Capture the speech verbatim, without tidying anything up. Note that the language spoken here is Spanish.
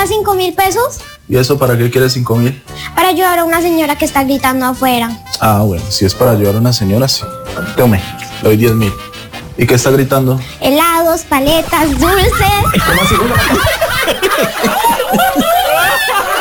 da cinco mil pesos? ¿Y eso para qué quieres cinco mil? Para ayudar a una señora que está gritando afuera. Ah, bueno, si es para ayudar a una señora, sí. Tome, le doy diez mil. ¿Y qué está gritando? Helados, paletas, dulces. ¿Cómo así?